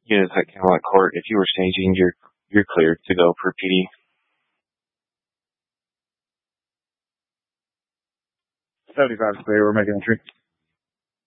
units at Camelot Court. If you were staging, you're cleared to go for PD. 75 is clear. We're making entry.